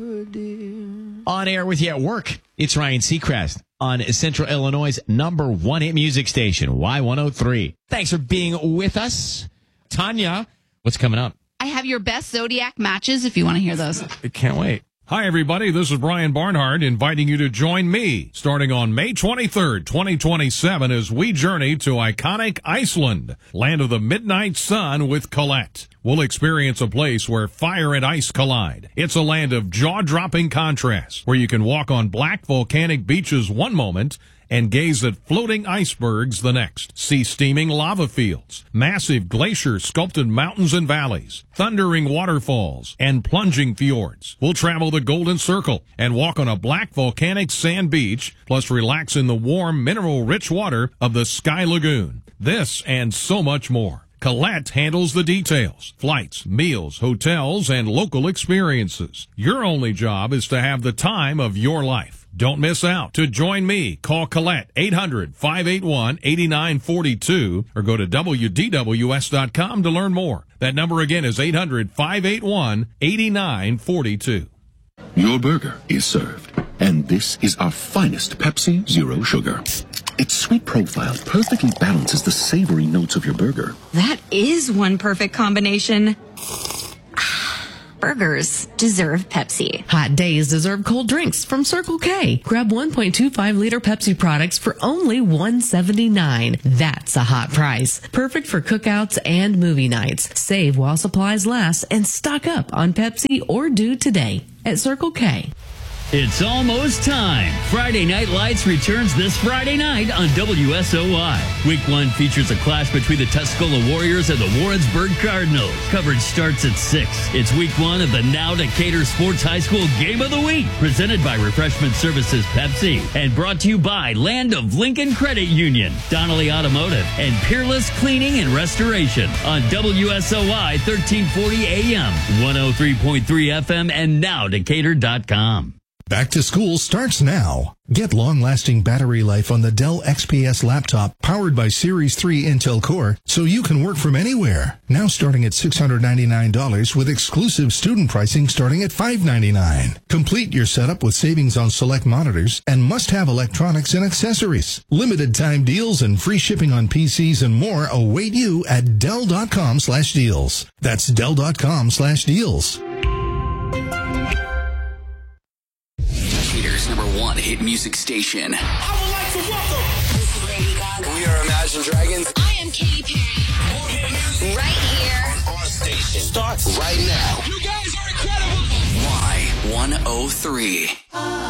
On air with you at work, it's Ryan Seacrest on Central Illinois' #1 hit music station, Y103. Thanks for being with us. Tanya, what's coming up? I have your best Zodiac matches if you want to hear those. I can't wait. Hi, everybody. This is Brian Barnhart inviting you to join me starting on May 23rd, 2027 as we journey to iconic Iceland, land of the midnight sun with Colette. We'll experience a place where fire and ice collide. It's a land of jaw-dropping contrasts where you can walk on black volcanic beaches one moment and gaze at floating icebergs the next. See steaming lava fields, massive glacier-sculpted mountains and valleys, thundering waterfalls, and plunging fjords. We'll travel the Golden Circle and walk on a black volcanic sand beach, plus relax in the warm, mineral-rich water of the Sky Lagoon. This and so much more. Colette handles the details, flights, meals, hotels, and local experiences. Your only job is to have the time of your life. Don't miss out. To join me, call Colette 800-581-8942 or go to WDWS.com to learn more. That number again is 800-581-8942. Your burger is served, and this is our finest Pepsi Zero Sugar. Its sweet profile perfectly balances the savory notes of your burger. That is one perfect combination. Burgers deserve Pepsi. Hot days deserve cold drinks from Circle K. Grab 1.25-liter Pepsi products for only $1.79. That's a hot price. Perfect for cookouts and movie nights. Save while supplies last and stock up on Pepsi or do today at Circle K. It's almost time. Friday Night Lights returns this Friday night on WSOY. Week 1 features a clash between the Tuscola Warriors and the Warrensburg Cardinals. Coverage starts at 6. It's week 1 of the Now Decatur Sports High School Game of the Week, presented by Refreshment Services Pepsi, and brought to you by Land of Lincoln Credit Union, Donnelly Automotive, and Peerless Cleaning and Restoration on WSOY 1340 AM, 103.3 FM, and nowdecatur.com. Back to school starts now. Get long-lasting battery life on the Dell XPS laptop powered by Series 3 Intel Core so you can work from anywhere. Now starting at $699 with exclusive student pricing starting at $599. Complete your setup with savings on select monitors and must-have electronics and accessories. Limited time deals and free shipping on PCs and more await you at Dell.com/deals. That's Dell.com/deals. #1 hit music station. I would like to welcome. This is Lady Gaga. We are Imagine Dragons. I am Katy Perry. More hit music right here. On our station. Starts right now. You guys are incredible. Y103.